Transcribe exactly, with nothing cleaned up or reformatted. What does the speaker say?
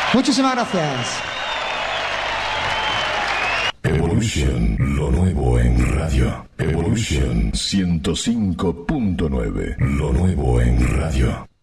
Muchísimas gracias. Evolution, lo nuevo en radio. Evolution ciento cinco punto nueve, lo nuevo en radio.